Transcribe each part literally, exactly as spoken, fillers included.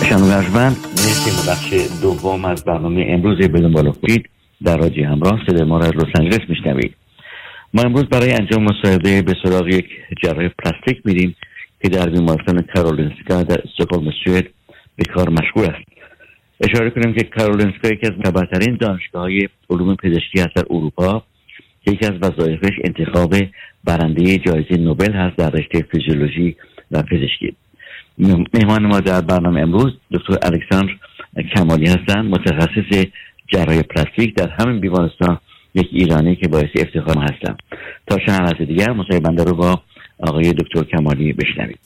شنوندگان مرسی که بخش دوم از برنامه امروز بدون بالا خورشید در رادیو همراه صدای ما را از لس آنجلس میشنوید. ما امروز برای انجام مصاحبه به سراغ یک جراح پلاستیک میریم که در بیمارستان کارولینسکا در استکهلم سوئد به کار مشغول است. اشاره کنیم که کارولینسکا یکی از معتبرترین دانشگاه‌های علوم پزشکی است در اروپا که یکی از وظایفش انتخاب برنده جایزه نوبل هست در رشته فیزیولوژی و پزشکی. مهمان ما در برنامه امروز دکتر الکساندر کمالی هستند، متخصص جراحی پلاستیک در همین بیمارستان، یک ایرانی که باعث افتخار هستند. تا چند لحظه دیگر مصاحبه بنده رو با آقای دکتر کمالی بشنوید.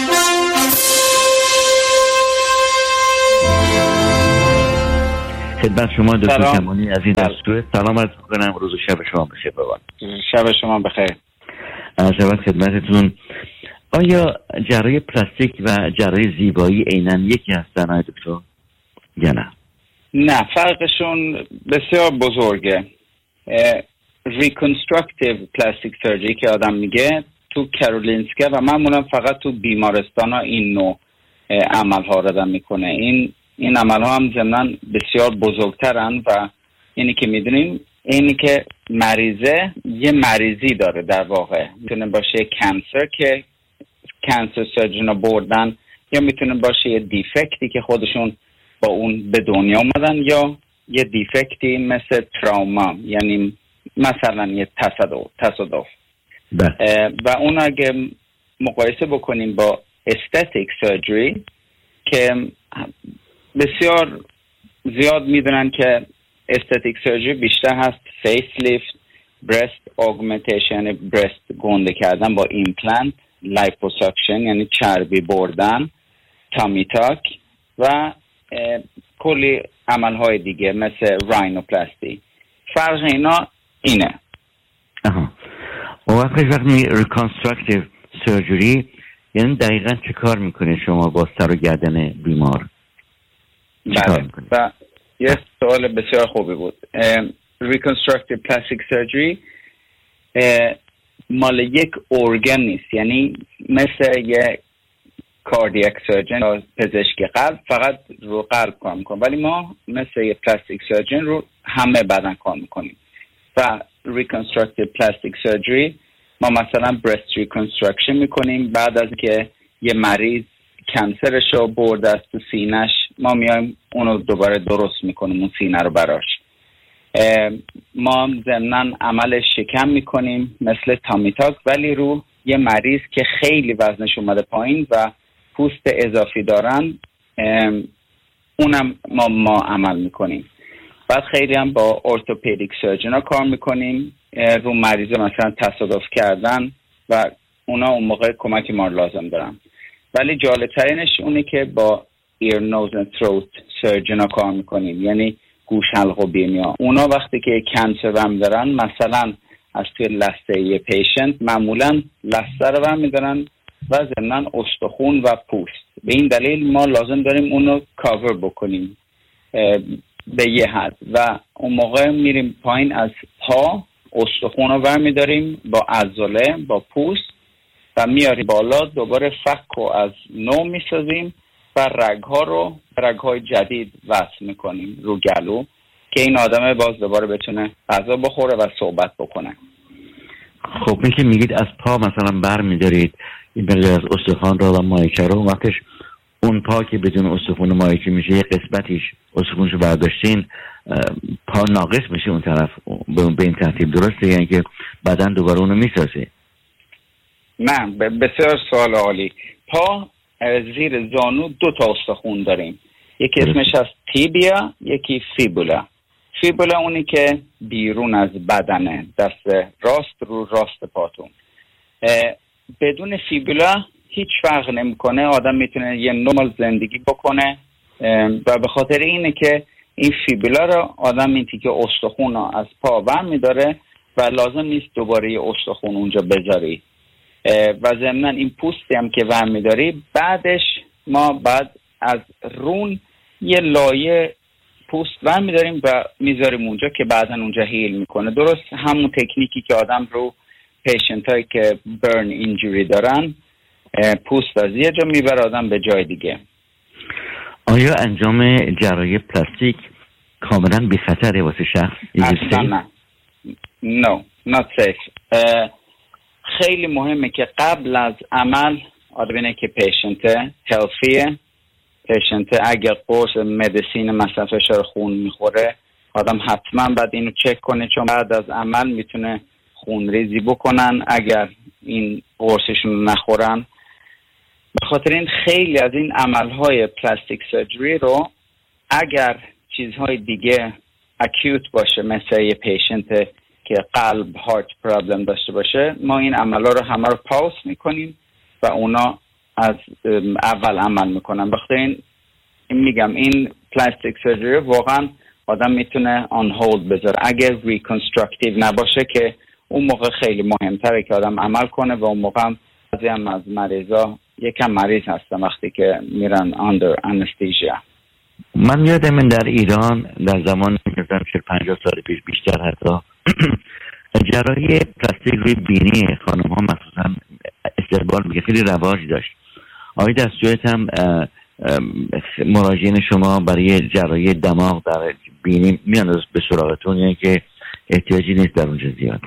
خدمت شما دکتر سلام. کمالی از این دستور. سلام عرض می‌کنم، روز و شب شما بخیر باد. شب شما بخیر. از شب خدمتتون. آیا جراحی پلاستیک و جراحی زیبایی عیناً یکی هستن آقای دکتر یا نه؟ نه، فرقشون بسیار بزرگه. ریکنستراکتیو پلاستیک سرجری که آدم میگه تو کارولینسکا و معمولا فقط تو بیمارستان ها این نوع عمل ها رو آدم میکنه. این این عمل ها هم ضمناً بسیار بزرگترن و اینی که میدونیم اینی که مریضه یه مریضی داره، در واقع میتونه باشه کانسر که کانسر سرجن بردن، یا میتونه باشه یه دیفکتی که خودشون با اون به دنیا اومدن، یا یه دیفکتی مثل تراوما، یعنی مثلا یه تصادف تصادف و اون اگه مقایسه بکنیم با استاتیک سرجری که بسیار زیاد میدونن که استاتیک سرجری بیشتر هست فیس لیفت، برست آگمنتیشن، برست گنده کردن با ایمپلنت، لایپوساکشن یعنی چربی بردن، تامی تاک و کلی عملهای دیگه مثل راینوپلاستی. فرق اینا اینه. آها. و وقتی وقتی ریکنستراکتیو سرجری یعنی دقیقاً چه کار میکنه شما با سر و گردن بیمار؟ بله. و یه سوال بسیار خوبی بود. ریکنستراکتیو پلاستیک سرجری مال یک ارگن نیست، یعنی مثل یه کاردیاک سرجن یا پزشک قلب فقط رو قلب کار میکنه، ولی ما مثل یه پلاستیک سرجن رو همه بدن کار میکنیم. و ریکنستراکتیو پلاستیک سرجری ما مثلا برست ریکنستراکشن میکنیم بعد از که یه مریض کانسرش رو برده از تو سینه‌اش، ما میایم اونو دوباره درست میکنیم اون سینه رو براش. ما ضمناً عمل شکم میکنیم مثل تامیتاک، ولی رو یه مریض که خیلی وزنش اومده پایین و پوست اضافی دارن اونم ما, ما عمل میکنیم. بعد خیلی هم با ارتوپدیک سرجن ها کار میکنیم رو مریض مثلا تصادف کردن و اونا اون موقع کمک ما لازم دارن. ولی جالبترینش اونه که با ear, nose and throat سرجن ها کار میکنیم، یعنی گوش حلق و بینی. اونا وقتی که کانسر هم دارن مثلا از توی لثه یه پیشنت معمولا لثه رو هم میدارن و ضمناً استخون و پوست. به این دلیل ما لازم داریم اونو کاور بکنیم به یه حد و اون موقع میریم پایین از پا، استخون رو ور میداریم با عضله با پوست و میاریم بالا، دوباره فک رو از نو میسازیم و رگ‌ها رو رگ‌های جدید وصل میکنیم رو گلو که این آدم باز دوباره بتونه غذا بخوره و صحبت بکنه. خب این که میگید از پا مثلا بر میدارید این بقیه از استخوان رو و مایکه رو، وقتش اون پا که بدون استخوان مایکه میشه یه قسمتیش استخوانش رو برداشتین، پا ناقص میشه اون طرف به این ترتیب، درسته؟ یعنی که بدن دوباره اونو میسازه؟ نه، بسیار سوال عالی. پا زیر زانو دو تا استخوان داریم، یکی اسمش از تیبیا، یکی فیبولا. فیبولا اونی که بیرون از بدنه، دست راست رو راست پاتون. بدون فیبولا هیچ فرق نمیکنه، آدم میتونه یه نرمال زندگی بکنه و به خاطر اینه که این فیبولا رو آدم این تیکه استخون رو از پا برمیداره و لازم نیست دوباره یه استخون اونجا بذاری و ضمناً این پوستی هم که برمیداری بعدش ما بعد از رون یه لایه پوست برمیداریم و میذاریم اونجا که بعداً اونجا هیل میکنه. درست همون تکنیکی که آدم رو پیشنت هایی که برن اینجوری دارن پوست از یه جا میبره آدم به جای دیگه. آیا انجام جراحی پلاستیک کاملا بی خطره واسه شخص؟ اصلا نه. No, not safe. خیلی مهمه که قبل از عمل آدم بینه که پیشنت هلفیه، پیشنت اگر قرص مدیسین مثلا فشار خون میخوره آدم حتما باید اینو چک کنه، چون بعد از عمل میتونه خون ریزی بکنن اگر این قرصشون نخورن. به خاطر این خیلی از این عملهای پلاستیک سرجری رو اگر چیزهای دیگه اکیوت باشه مثل یه پیشنت که قلب هارت پرابلم داشته باشه ما این عملها رو همه رو پاوس میکنیم و اونا از اول عمل میکنن. بخاطر این میگم این پلاستیک سرجری واقعا آدم میتونه آن هولد بذاره اگر ریکنستراکتیو نباشه که اون موقع خیلی مهمتره که آدم عمل کنه و اون موقع هم بعضی هم از مریضا یکم مریض هستن وقتی که میرن اندر انستیژیا. من یادم من در ایران در زمان مثلا پنجاه سال پیش بیشتر حتی جراحی پلاستیک روی بینی خانم ها مخصوصا استقبال میگه خیلی رواج داشت. آقای دستجویت هم مراجعین شما برای جراحی دماغ در بینی میان به سراغتون یعنی که احتیاجی نیست در اونجا زیاد؟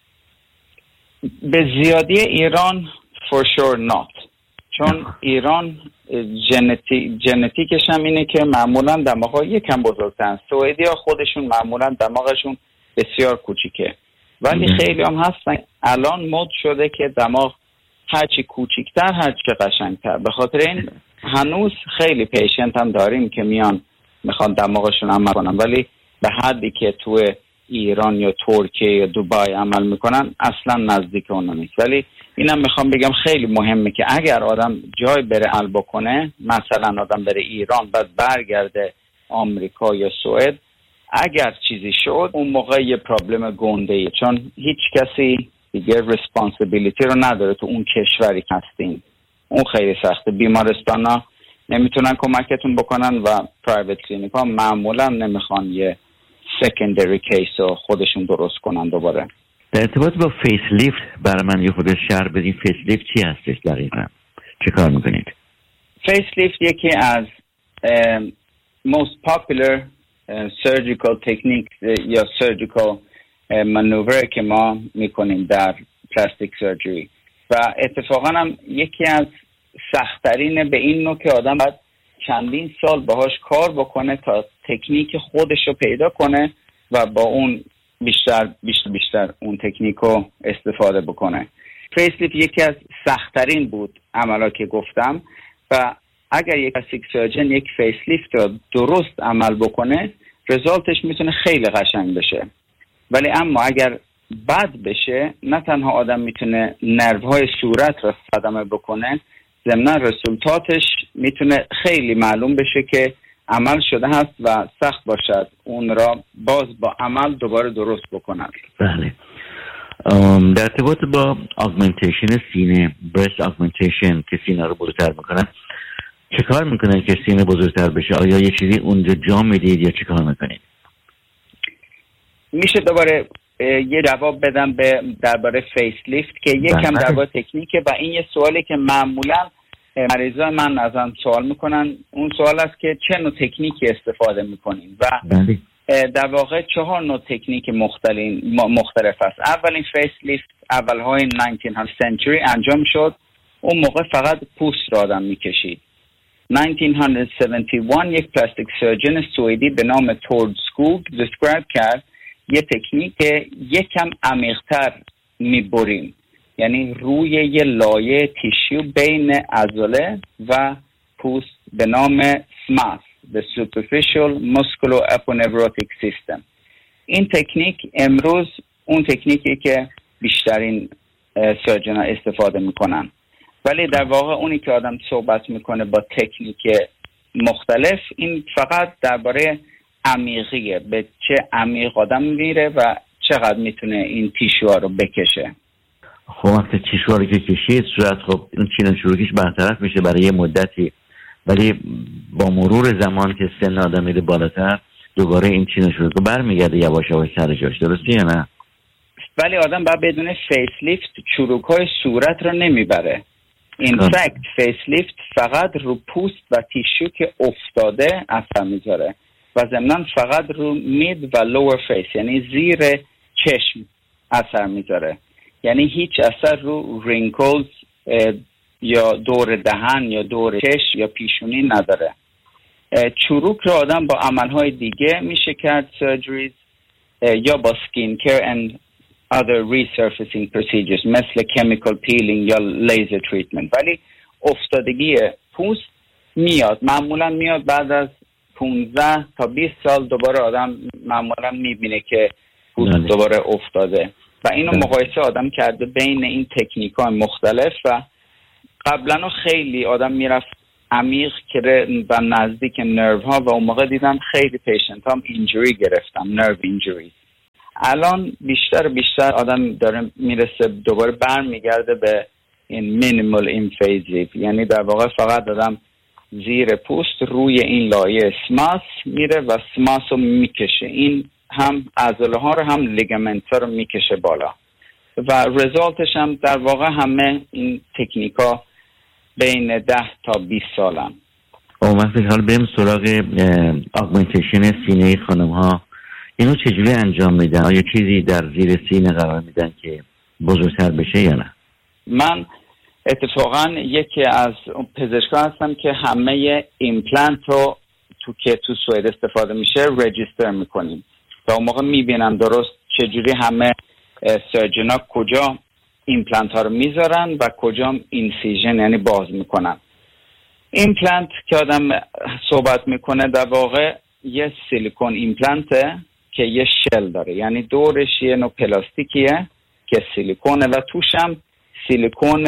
به زیادی ایران for sure not، چون ایران ژنتیک ژنتیکش هم اینه که معمولا دماغ‌ها یکم بزرگترن. سوئدی‌ها خودشون معمولا دماغشون بسیار کوچیکه ولی خیلی هم هستن الان مد شده که دماغ هرچی کوچیکتر هرچی قشنگتر. به خاطر این هنوز خیلی پیشنت هم داریم که میان میخوان دماغشون عمل کنن ولی به حدی که تو ایران یا ترکیه یا دبی عمل میکنن اصلا نزدیک اون نیست. ولی اینم میخوام بگم خیلی مهمه که اگر آدم جای بره عمل بکنه، مثلا آدم بره ایران بعد برگرده آمریکا یا سوئد، اگر چیزی شد اون موقع یه پرابلم گنده‌ایه، چون هیچ کسی دیگه ریسپانسیبیلیتی رو نداره تو اون کشوری که هستین. اون خیلی سخته. بیمارستانا نمیتونن کمکتون بکنن و پرایوت کلینیک ها معمولا نمیخوان یه سکندری کیس رو خودشون درست کنن دوباره. در ارتباط با فیس لیفت برای من یه خود شرح بدین. فیس لیفت چی هستش دقیقا؟ چه کار میکنید؟ فیس لیفت یکی از uh, most popular uh, surgical techniques uh, یا surgical uh, maneuver که ما میکنیم در پلاستیک سرجری و اتفاقا هم یکی از سخت‌ترین به این نوع که آدم باید چندین سال باهاش کار بکنه تا تکنیک خودش رو پیدا کنه و با اون بیشتر بیشتر بیشتر اون تکنیک رو استفاده بکنه. فیس لیفت یکی از سخت‌ترین بود عملا که گفتم و اگر یک پلاستیک سرجن یک فیس لیفت رو درست عمل بکنه رزالتش میتونه خیلی قشنگ بشه، ولی اما اگر بد بشه نه تنها آدم میتونه نروهای صورت رو صدمه بکنه، ضمن رزالتاتش میتونه خیلی معلوم بشه که عمل شده هست و سخت باشد اون را باز با عمل دوباره درست بکنن. بله. در ارتباط با آگمنتیشن سینه، برست آگمنتیشن که سینه رو بزرگتر میکنن، چه کار میکنن که سینه بزرگتر بشه؟ آیا یه چیزی اونجا جا میدید یا چه کار میکنید؟ میشه دوباره یه جواب بدم به درباره فیس لیفت که یکم درباره تکنیکه و این یه سوالی که معمولا مریضای من ازم سوال میکنن. اون سوال است که چه نوع تکنیکی استفاده میکنین و بله. در واقع چهار نوع تکنیک مختلف است. اولین فیس لیفت اولهای نوزدهم سنچوری انجام شد. اون موقع فقط پوست را آدم میکشید. نوزده صد و هفتاد و یک یک پلاستیک سرجن سوئدی به نام تورد سکوگ دیسکرایب کرد یه تکنیک یکم عمیق‌تر میبریم، یعنی روی یه لایه تیشو بین عضله و پوست به نام سماس The Superficial Musculoeponeurotic System. این تکنیک امروز اون تکنیکی که بیشترین سرجن ها استفاده میکنن، ولی در واقع اونی که آدم صحبت میکنه با تکنیک مختلف این فقط درباره عمیقیه، به چه عمیق آدم میره و چقدر میتونه این تیشوها رو بکشه. خب وقتی تیشوها رو که کشید صورت خب این چین شروعیش برطرف میشه برای یه مدتی، ولی با مرور زمان که سن آدم میره بالاتر دوباره این چین شروع رو برمیگرده یواش یواش سر جاش. درسته یا نه؟ ولی آدم باید بدون فیس لیفت چروک‌های صورت رو نمیبره. این فکت فیس لیفت فقط رو پوست و تیشو که افتاده اثر میذاره و ضمناً فقط رو مید و لور فیس یعنی زیر چشم اثر میذاره، یعنی هیچ اثر رو رینکلز یا دور دهن یا دور چشم یا پیشونی نداره. چروک رو آدم با عملهای دیگه میشه کرد، سرجریز یا با سکین کیر and other resurfacing procedures مثل chemical peeling یا laser treatment. ولی افتادگی پوست میاد، معمولا میاد بعد از پانزده تا بیست سال دوباره آدم معمولا میبینه که پوست دوباره افتاده و اینو مقایسه آدم کرده بین این تکنیک های مختلف و قبلا خیلی آدم میرفت عمیق که و نزدیک نرو ها و اون موقع دیدم خیلی پیشنت هم اینجوری گرفتم، نرو اینجوری. الان بیشتر بیشتر آدم داره میرسه دوباره بر میگرده به این مینیمال اینفیزیو، یعنی در واقع فقط آدم زیر پوست روی این لایه سماس میره و سماس رو میکشه، این هم عضله ها رو هم لیگامنت ها رو میکشه بالا و رزالتش هم در واقع همه این تکنیک ها بین ده تا بیست سالن. اون وقتی حالا بریم سراغ آگمنتیشن سینه خانم ها، اینو چجوری انجام میدن؟ آیا چیزی در زیر سینه قرار میدن که بزرگتر بشه یا نه؟ من اتفاقا یکی از پزشکا هستم که همه ایمپلنت رو تو که تو سوئد استفاده میشه رجیستر میکنیم تا اون موقع میبینم درست چجوری همه سرجنا کجا ایمپلنت ها رو میذارن و کجا اینسیژن یعنی باز میکنن. ایمپلنت که آدم صحبت میکنه در واقع یه سیلیکون ایمپلنته که یه شل داره، یعنی دورش یه نوع پلاستیکیه که سیلیکونه و توش هم سیلیکون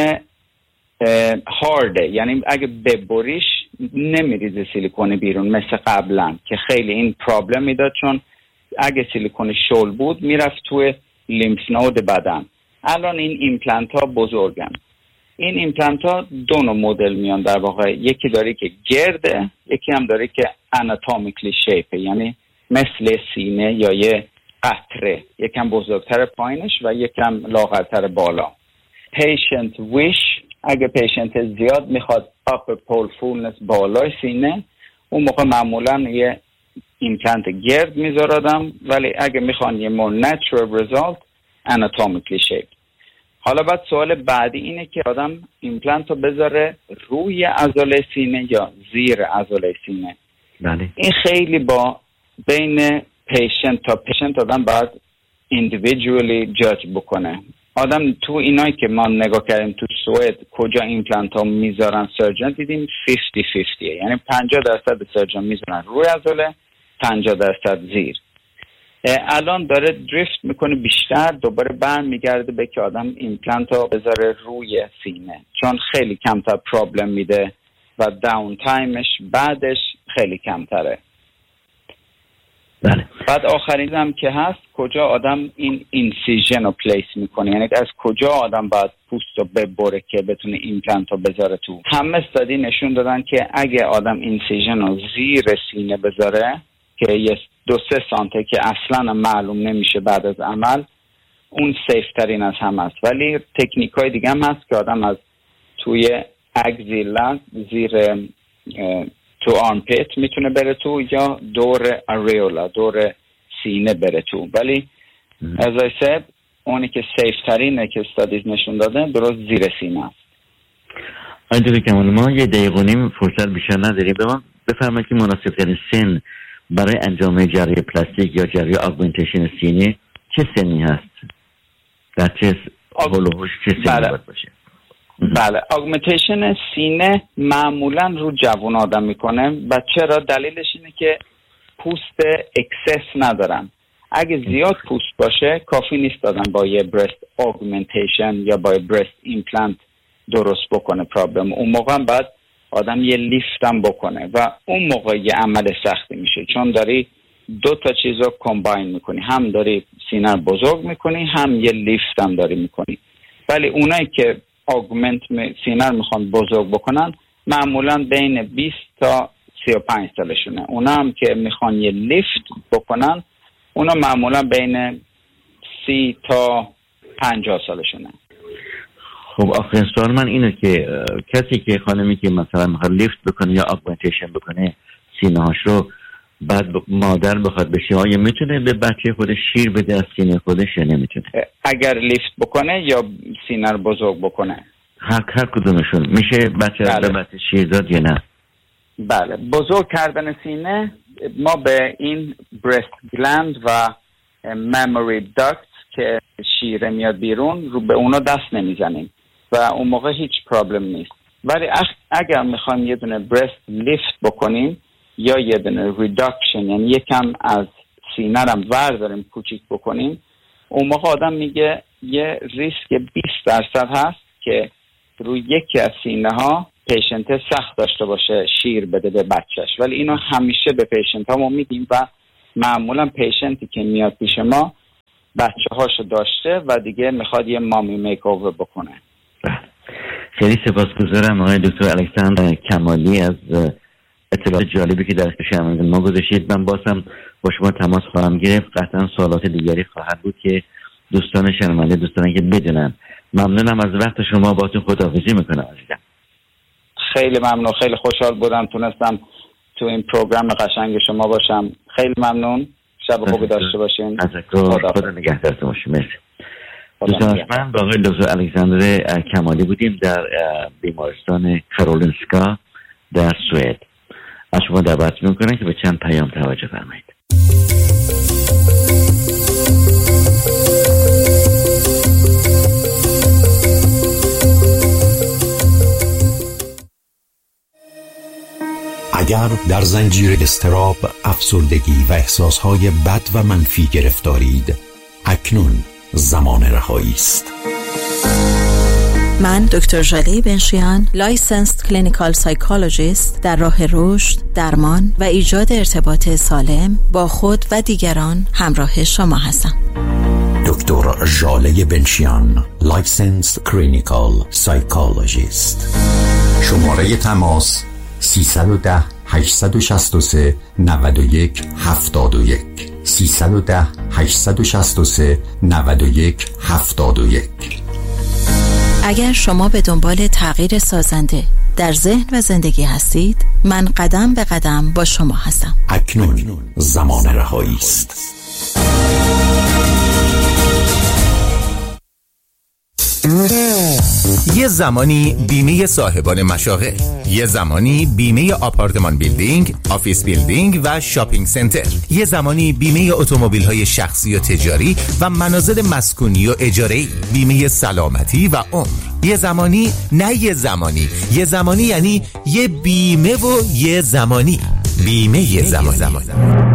هارده، یعنی اگه ببریش نمیریزه سیلیکون بیرون مثل قبلا که خیلی این پرابلم میداد، چون اگه سیلیکون شل بود میرفت توی لیمف نود بدن. الان این ایمپلنت ها بزرگن. این ایمپلنت ها دو نوع مدل میان در واقع، یکی داره که گرده، یکی هم داره که اناتومیکلی شیپه، یعنی مثل سینه یا یه قطره، یکم بزرگتر پایینش و یکم لاغرتر بالا. پیشنت ویش، اگه پیشنت زیاد میخواد upper pole fullness بالای سینه، اون موقع معمولا یه ایمپلنت گرد میذارادم، ولی اگه میخوان یه more natural result anatomically shaped. حالا بعد سوال بعدی اینه که آدم ایمپلنت رو بذاره روی عضله سینه یا زیر عضله سینه. بله. این خیلی با بین پیشنت تا پیشنت آدم باید individually judge بکنه. آدم تو اینایی که ما نگاه کردیم تو سوئد کجا ایمپلنت ها میذارن سرجن دیدیم پنجاه پنجاه، یعنی پنجاه درصد سرجن میذارن روی عضله، پنجاه درصد زیر. الان داره دریفت میکنه بیشتر، دوباره برم میگرده به که آدم ایمپلنت ها بذاره روی سینه، چون خیلی کمتر پرابلم میده و داون تایمش بعدش خیلی کمتره. بله. بعد آخرین هم که هست کجا آدم این اینسیژن رو پلیس میکنه، یعنی از کجا آدم باید پوست رو ببره که بتونه ایمپلنت رو بذاره تو. همه استادی نشون دادن که اگه آدم اینسیژن رو زیر سینه بذاره که یه دو سه سانته که اصلا معلوم نمیشه بعد از عمل، اون سیف ترین از هم است. ولی تکنیک های دیگه هم هست که آدم از توی اگزیلا زیر تو آرمپیت میتونه بره تو یا دور اریولا دور سینه بره تو، ولی از I said اونی که سیف ترینه که استادیز نشون داده درست زیر سینه است. آنجوری که ما یه دقیقه و نیم فرصت بیشتر نداریم، به من بفرمایید که مناسب ترین سن برای انجام جراحی پلاستیک یا جراحی آگمنتیشن سینه چه سنی هست؟ در چه هولوش چه سنی بله. باید باشه؟ بله، آگمنتیشن سینه معمولا رو جوان آدم میکنه و چرا؟ دلیلش اینه که پوست اکسس ندارن. اگه زیاد پوست باشه کافی نیست دادن با یه برست آگمنتیشن یا با یه برست ایمپلنت درست بکنه پرابلم. اون موقع هم باید آدم یه لیفت هم بکنه و اون موقع یه عمل سختی میشه، چون داری دو تا چیز رو کمباین میکنی، هم داری سینه رو بزرگ میکنی هم یه لیفت هم داری میکنی. ولی اونایی که آگمنت سینه رو میخوان بزرگ بکنن معمولا بین بیست تا سی و پنج سالشونه. اونا هم که میخوان یه لیفت بکنن اونا معمولا بین سی تا پنجاه سالشونه. خب آخرین سوال من اینه که کسی که خانمی که مثلا میخواد لیفت بکنه یا آگمنتیشن بکنه سینه هاش رو، بعد مادر بخواد بشه، آیا میتونه به بچه خودش شیر بده از سینه خودش یا نمیتونه؟ اگر لیفت بکنه یا سینه رو بزرگ بکنه؟ هر هر کدومشون میشه بچه بله. به بچه شیر داد یا نه؟ بله. بزرگ کردن سینه ما به این برست گلند و مموری داکت که شیره میاد بیرون رو به اونا دست نمیزنیم و اون موقع هیچ پرابلم نیست. ولی اگر میخوایم یه دونه برست لیفت بکنیم یا یه دونه ریداکشن، یعنی یکم از سینه رم ورداریم کوچیک بکنیم، اون موقع آدم میگه یه ریسک بیست درصد هست که روی یکی از سینه ها پیشنت سخت داشته باشه شیر بده به بچهش. ولی اینو همیشه به پیشنت ها ما میدیم و معمولا پیشنتی که میاد پیش ما بچه هاشو داشته و دیگه میخواد یه مامی میک اوور بکنه. خیلی سپاسگزارم آقای دکتر الکساندر کمالی از اطلاعات جالبی که در اختیار ما گذاشتید. من بازم با شما تماس خواهم گرفت، قطعا سوالات دیگری خواهد بود که دوستان شنونده دوستان که بدونن. ممنونم از وقت شما، باهاتون خداحافظی میکنم عزیزم. خیلی ممنون، خیلی خوشحال بودم تونستم تو این پروگرام قشنگ شما باشم. خیلی ممنون، شب خوبی داشته باشین. خدا خدا نگهدارتون باشه. مرسی. دوستان من با آقای دکتر الکساندر کمالی بودیم در بیمارستان کارولینسکا در سوئد. از شما دعوت میکنم که به چند پیام توجه فرمایید. اگر در زنجیر اضطراب، افسردگی و احساسهای بد و منفی گرفتارید، اکنون زمان رهایی است. من دکتر ژاله بنشیان، لایسنسد کلینیکال سایکولوژیست، در راه رشد، درمان و ایجاد ارتباط سالم با خود و دیگران همراه شما هستم. دکتر ژاله بنشیان، لایسنسد کلینیکال سایکولوژیست. شماره تماس سیصد و ده هشتصد و شصت و سه نود و یک هفتاد و یک سیصد و ده هشتصد و شصت و سه نود و یک هفتاد و یک. اگر شما به دنبال تغییر سازنده در ذهن و زندگی هستید، من قدم به قدم با شما هستم. اکنون زمان رهایی است. یه زمانی بیمه صاحبان مشاغل، یه زمانی بیمه آپارتمان بیلدینگ، آفیس بیلدینگ و شاپینگ سنتر، یه زمانی بیمه اتومبیل‌های شخصی و تجاری و منازل مسکونی و اجاره‌ای، بیمه سلامتی و عمر. یه زمانی نه یه زمانی، یه زمانی یعنی یه بیمه و یه زمانی. بیمه یه زمان زمان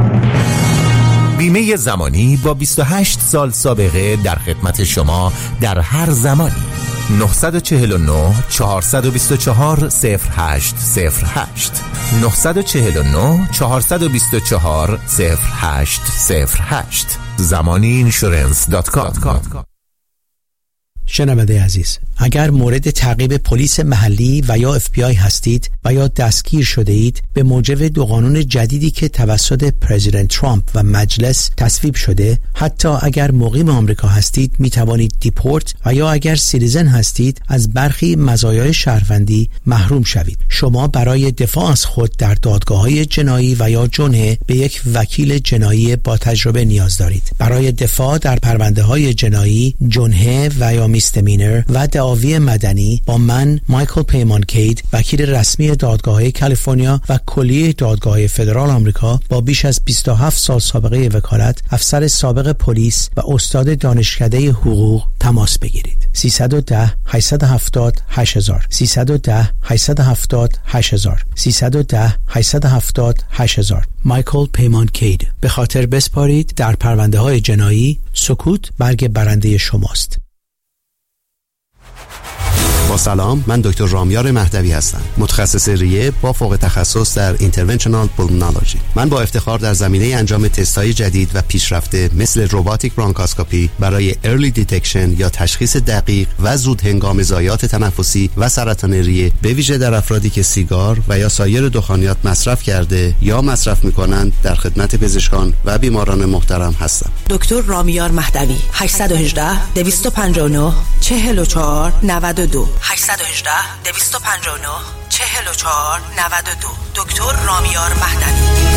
بیمه زمانی با بیست و هشت سال سابقه در خدمت شما در هر زمانی. نه چهار نه چهارصد و بیست و چهار صفر هشت صفر هشت نه چهار نه چهارصد و بیست و چهار صفر هشت صفر هشت زمانی اینشورنس دات کام. شنونده عزیز، اگر مورد تعقیب پلیس محلی و یا اف بی آی هستید و یا دستگیر شده اید به موجب دو قانون جدیدی که توسط پرزیدنت ترامپ و مجلس تصویب شده، حتی اگر مقیم آمریکا هستید می توانید دیپورت و یا اگر سیتیزن هستید از برخی مزایای شهروندی محروم شوید. شما برای دفاع از خود در دادگاه‌های جنایی و یا جنحه به یک وکیل جنایی با تجربه نیاز دارید. برای دفاع در پرونده‌های جنایی، جنحه و یا میستمینر و دعاوی مدنی با من مایکل پیمان کید، وکیل رسمی دادگاه‌های کالیفرنیا و کلیه دادگاه‌های فدرال آمریکا با بیش از بیست و هفت سال سابقه وکالت، افسر سابق پلیس و استاد دانشکده حقوق تماس بگیرید. سیصد و ده هشتصد و هفتاد هشت هزار سیصد و ده هشتصد و هفتاد هشت هزار سیصد و ده هشتصد و هفتاد هشت هزار. مایکل پیمان کید. به خاطر بسپارید در پرونده‌های جنایی، سکوت برگ برنده شماست. با سلام، من دکتر رامیار مهدوی هستم، متخصص ریه با فوق تخصص در اینترونشنال پولمونولوژی. من با افتخار در زمینه انجام تست‌های جدید و پیشرفته مثل رباتیک برانکاسکوپی برای ارلی دیتکشن یا تشخیص دقیق و زود هنگام ضایعات تنفسی و سرطان ریه، به ویژه در افرادی که سیگار و یا سایر دخانیات مصرف کرده یا مصرف می‌کنند، در خدمت پزشکان و بیماران محترم هستم. دکتر رامیار مهدوی، هشت یک هشت، دو پنج نه، چهل و چهار، نود و دو هشت یک هشت، دو پنج نه، چهل و چهار، نود و دو. دکتر رامیار مهدوی.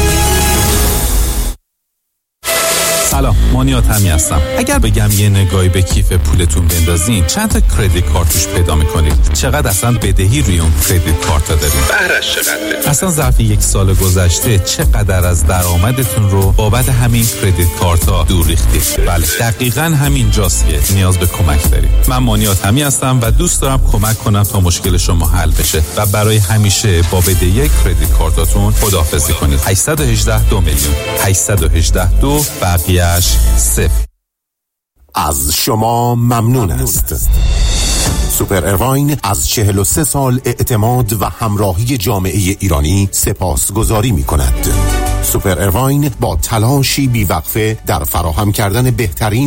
سلام، مانیات همی هستم. اگر بگم یه نگاهی به کیف پولتون بندازین، چند تا کردیت کارت توش پیدا میکنید؟ چقدر اصلا بدهی روی اون کردیت کارت دارید؟ بهرش چقدر؟ اصلا ظرف یک سال گذشته چقدر از درآمدتون رو بابت همین کردیت کارت ها دور ریختید؟ بله، دقیقاً همین جاست که نیاز به کمک دارید. من مانیات همی هستم و دوست دارم کمک کنم تا مشکل شما حل بشه و برای همیشه با بدهی کردیت کارتاتون خداحافظی کنید. هشت یک هشت دو میلیون هشت یک هشت دو بقیه صفر. از شما ممنون است. سوپر اروین از چهل و سه سال اعتماد و همراهی جامعه ایرانی سپاسگزاری می کند. سوپر اروین با تلاشی بیوقفه در فراهم کردن بهترین